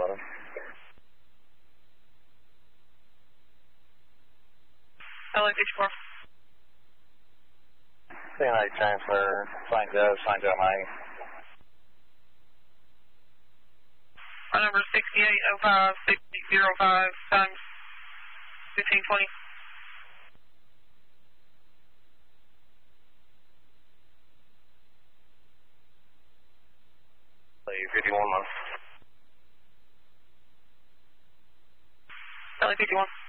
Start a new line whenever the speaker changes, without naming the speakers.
11.
LA 54.
CNA transfer, St. Joe, Miami.
Our number is 6805 6005 times 1520.
51 months.
LA 51.